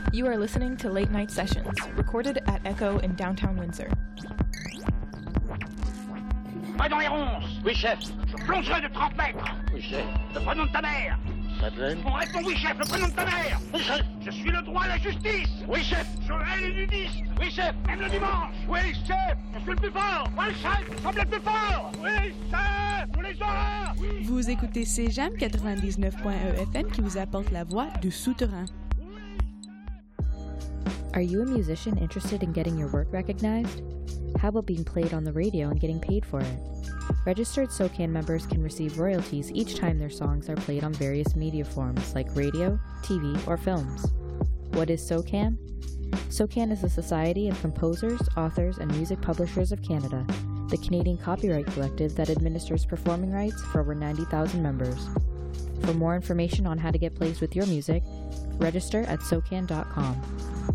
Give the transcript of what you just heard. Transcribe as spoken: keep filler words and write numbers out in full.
You are listening to Late Night Sessions, recorded at Echo in downtown Windsor. Pas dans les ronces. Oui, chef. Je plongerai de trente mètres. Oui, chef. Le prénom de ta mère. Madeleine. On répond oui, chef, le prénom de ta mère. Oui, chef. Je suis le droit et la justice. Oui, chef. Je hais les nudistes. Oui, chef. Même le dimanche. Oui, chef. Je suis le plus fort. Oui, chef. Semble le plus fort. Oui, chef. On les aura. Oui. Vous écoutez C J A M quatre-vingt-dix-neuf point un F M qui vous apporte la voix du souterrain. Are you a musician interested in getting your work recognized? How about being played on the radio and getting paid for it? Registered SOCAN members can receive royalties each time their songs are played on various media forms like radio, T V, or films. What is SOCAN? SOCAN is the Society of Composers, Authors, and Music Publishers of Canada, the Canadian copyright collective that administers performing rights for over ninety thousand members. For more information on how to get placed with your music, register at socan dot com.